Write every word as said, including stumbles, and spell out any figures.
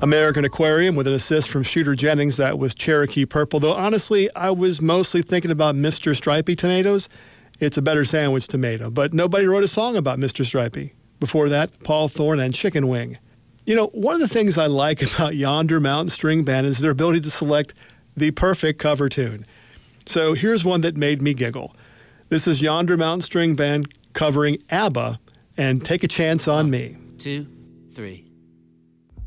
American Aquarium with an assist from Shooter Jennings. That was Cherokee Purple. Though, honestly, I was mostly thinking about Mister Stripey Tomatoes. It's a better sandwich tomato. But nobody wrote a song about Mister Stripey. Before that, Paul Thorne and Chicken Wing. You know, one of the things I like about Yonder Mountain String Band is their ability to select the perfect cover tune. So here's one that made me giggle. This is Yonder Mountain String Band covering ABBA and Take a Chance on Me. Two, three.